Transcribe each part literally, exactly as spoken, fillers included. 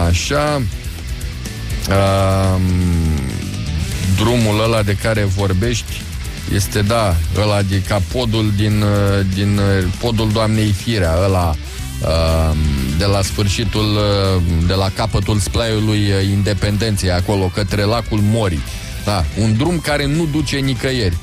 Așa. Uh, drumul ăla de care vorbești este, da, ăla de ca podul din, din podul Doamnei Firea, ăla de la sfârșitul, de la capătul splaiului Independenței, acolo, către lacul Morii. Da, un drum care nu duce nicăieri.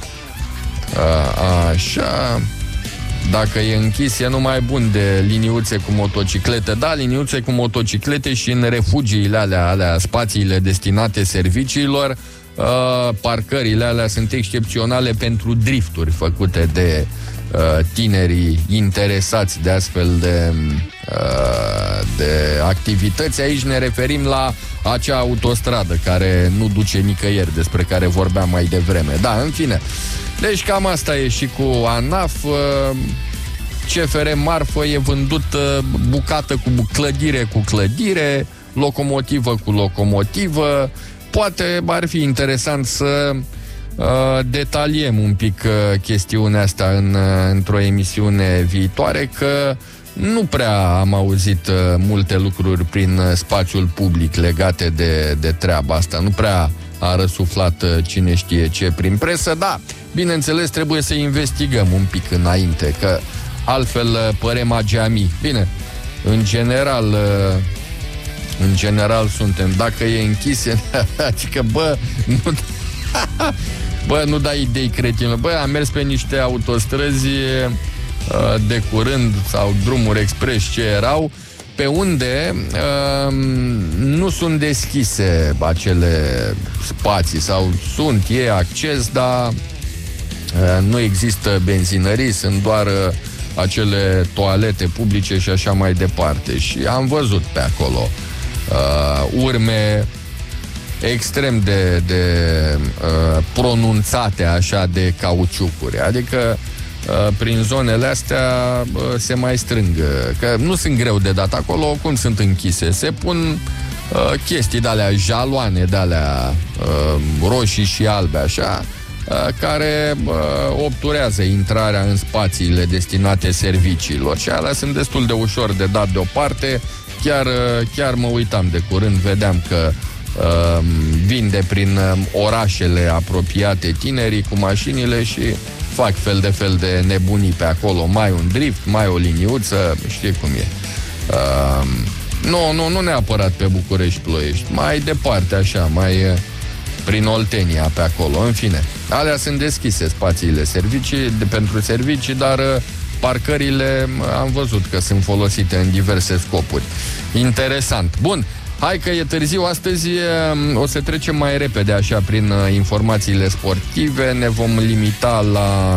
Așa. Dacă e închis, e numai bun de liniuțe cu motociclete. Da, liniuțe cu motociclete și în refugiile alea, alea spațiile destinate serviciilor. Uh, parcările alea sunt excepționale pentru drifturi făcute de uh, tinerii interesați de astfel de, uh, de activități. Aici ne referim la acea autostradă care nu duce nicăieri, despre care vorbeam mai devreme. Da, în fine. Deci cam asta e și cu ANAF. uh, C F R Marfă e vândut uh, bucată cu clădire cu clădire, locomotivă cu locomotivă. Poate ar fi interesant să uh, detaliem un pic uh, chestiunea asta în, uh, într-o emisiune viitoare, că nu prea am auzit uh, multe lucruri prin uh, spațiul public legate de, de treaba asta. Nu prea a răsuflat uh, cine știe ce prin presă, da, bineînțeles trebuie să investigăm un pic înainte, că altfel uh, părem ageamii. Bine, în general... Uh, În general suntem, dacă e închis, adică, bă, nu, bă, nu dai idei, cretină. Bă, am mers pe niște autostrăzi de curând, sau drumuri expres ce erau, pe unde uh, nu sunt deschise acele spații, sau sunt, e acces, dar uh, nu există benzinării, sunt doar uh, acele toalete publice și așa mai departe. Și am văzut pe acolo Uh, urme extrem de, de uh, pronunțate așa de cauciucuri. Adică uh, prin zonele astea uh, se mai strâng, că nu sunt greu de dat acolo, cum sunt închise. Se pun uh, chestii de-alea, jaloane de-alea uh, roșii și albe așa, uh, care uh, obturează intrarea în spațiile destinate serviciilor. Și alea sunt destul de ușor de dat deoparte. Chiar, chiar mă uitam de curând, vedeam că uh, vin de prin orașele apropiate tinerii cu mașinile și fac fel de fel de nebunii pe acolo. Mai un drift, mai o liniuță, știi cum e. Uh, nu, nu, nu neapărat pe București-Ploiești, mai departe așa, mai prin Oltenia pe acolo. În fine, alea sunt deschise spațiile servicii, de, pentru servicii, dar parcările am văzut că sunt folosite în diverse scopuri. Interesant. Bun, hai că e târziu astăzi, o să trecem mai repede așa prin informațiile sportive. Ne vom limita la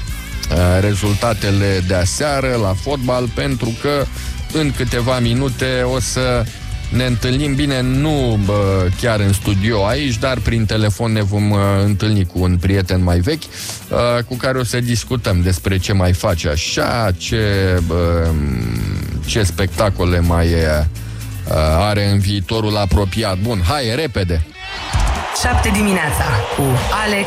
rezultatele de aseară, la fotbal, pentru că în câteva minute o să ne întâlnim, bine, nu bă, chiar în studio aici, dar prin telefon ne vom uh, întâlni cu un prieten mai vechi uh, cu care o să discutăm despre ce mai face așa, ce, uh, ce spectacole mai uh, are în viitorul apropiat. Bun, hai, repede! șapte dimineața cu Alex